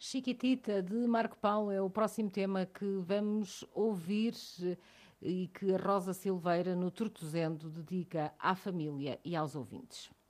Chiquitita, de Marco Paulo, é o próximo tema que vamos ouvir e que a Rosa Silveira, no Tortozendo, dedica à família e aos ouvintes.